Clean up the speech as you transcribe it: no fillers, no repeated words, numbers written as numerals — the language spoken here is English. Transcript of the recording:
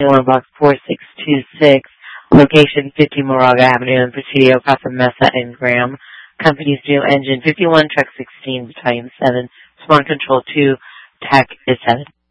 One Box 4626, location 50 Moraga Avenue in Presidio, Casa Mesa and Graham. Company's new engine 51, truck 16, battalion 7, Swan Control 2, TAC is 7.